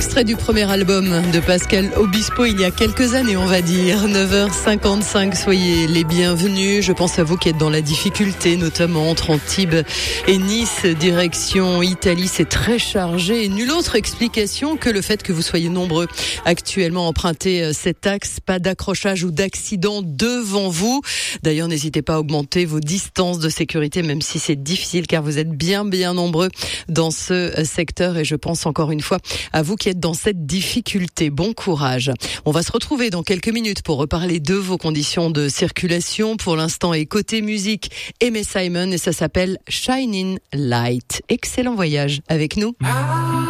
Extrait du premier album de Pascal Obispo il y a quelques années, on va dire. 9h55, soyez les bienvenus. Je pense à vous qui êtes dans la difficulté, notamment entre Antibes et Nice, direction Italie. C'est très chargé et nulle autre explication que le fait que vous soyez nombreux actuellement à emprunter cet axe. Pas d'accrochage ou d'accident devant vous. D'ailleurs, n'hésitez pas à augmenter vos distances de sécurité, même si c'est difficile, car vous êtes bien nombreux dans ce secteur. Et je pense encore une fois à vous qui êtes dans cette difficulté. Bon courage. On va se retrouver dans quelques minutes pour reparler de vos conditions de circulation. Pour l'instant, et côté musique, Aimé Simon, et ça s'appelle Shining Light. Excellent voyage avec nous.